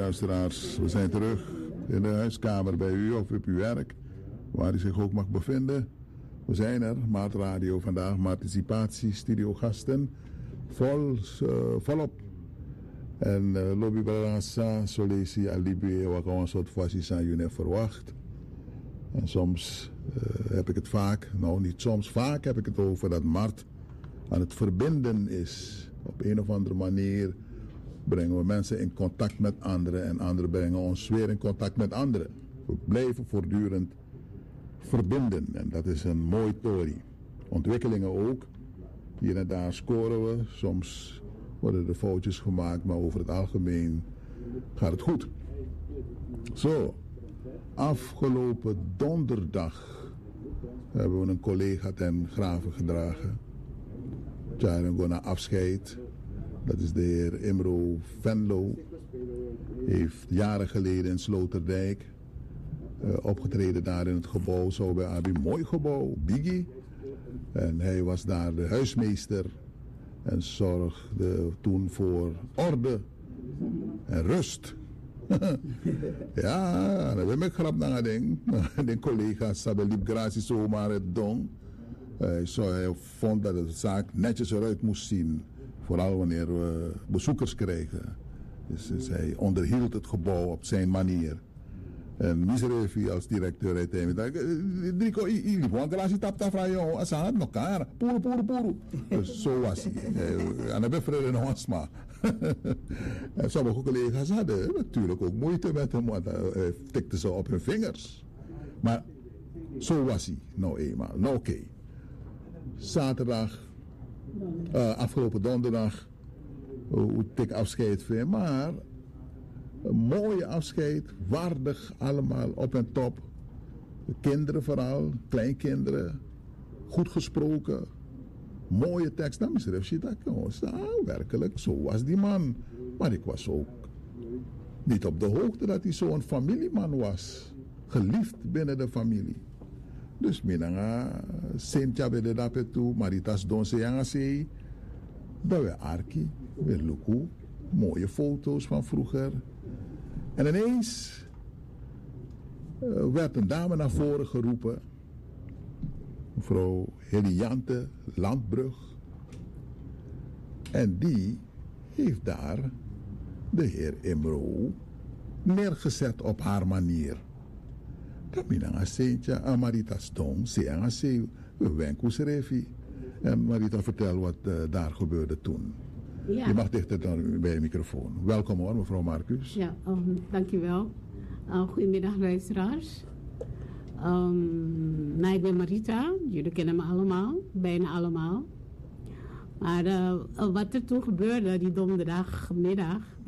luisteraars, we zijn terug in de huiskamer bij u of op uw werk, waar u zich ook mag bevinden. We zijn er, Maart Radio vandaag, participatie, studiogasten, volop. En lobby balansa, solesi alibi, wat een soort fasis aan jullie verwacht. En soms heb ik het vaak, nou niet soms, vaak heb ik het over dat Mart aan het verbinden is. Op een of andere manier brengen we mensen in contact met anderen en anderen brengen ons weer in contact met anderen. We blijven voortdurend verbinden en dat is een mooi tory. Ontwikkelingen ook. Hier en daar scoren we. Soms worden er foutjes gemaakt, maar over het algemeen gaat het goed. Zo, afgelopen donderdag hebben we een collega ten grave gedragen. Tjaren naar afscheid. Dat is de heer Imro Venlo. Heeft jaren geleden in Sloterdijk opgetreden daar in het gebouw. Zo bij Abi, mooi gebouw, Biggie. En hij was daar de huismeester. En zorgde toen voor orde en rust. Ja, dan ben ik grap naar ding. De collega's Sabel liep gratis zomaar het dong. Hij vond dat de zaak netjes eruit moest zien. Vooral wanneer we bezoekers kregen. Dus hij onderhield het gebouw op zijn manier. En Misrevi als directeur uiteindelijk. Drico, je gewoon glaasje tapta van jou. Als aan het elkaar. Poero. Dus zo was hij. En dan ben ik nog asma. En sommige collega's hadden natuurlijk ook moeite met hem. Want hij tikte ze op hun vingers. Maar zo was hij nou eenmaal. Nou oké. Zaterdag, afgelopen donderdag, hoe ik afscheid vind. Maar een mooie afscheid, waardig allemaal op en top. De kinderen vooral, kleinkinderen, goed gesproken, mooie tekst. Dan is het werkelijk, zo was die man. Maar ik was ook niet op de hoogte dat hij zo'n familieman was. Geliefd binnen de familie. Dus minanga Sintja bij de dape toe, Maritas Donse Jangase, dat we Arki, weer Luku, mooie foto's van vroeger. En ineens werd een dame naar voren geroepen, mevrouw Heliante Landbrug. En die heeft daar de heer Imro neergezet op haar manier. Dat minanga Sintja en Maritas Dong, Jangase, we wenken refi. En Marita, vertel wat daar gebeurde toen. Ja. Je mag dichter dan bij de microfoon. Welkom hoor, mevrouw Marcus. Ja, dankjewel. Goedemiddag luisteraars. Ik ben Marita. Jullie kennen me allemaal. Bijna allemaal. Maar wat er toen gebeurde die donderdagmiddag,